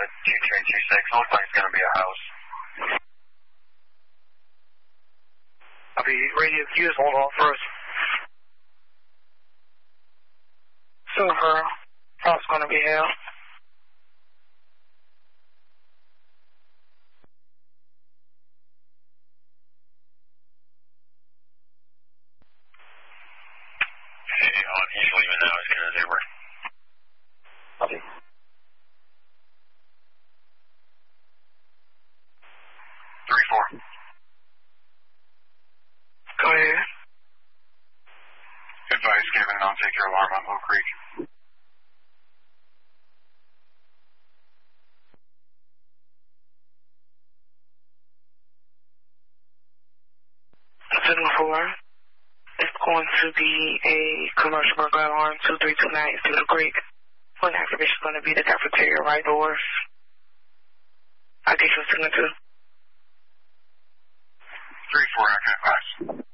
2326. Looks like it's going to be a house. I'll be radio. You just hold on first. Silver. House going to be held. He's leaving now as good as ever. Okay. 3-4. Go ahead. Advice given, I'll take your alarm on Mill Creek. 7-4. It's going to be a commercial burglar alarm 2329 Cedar Creek. One activation is going to be the cafeteria right doors. I'll get you a signature. 3-4, I got 5.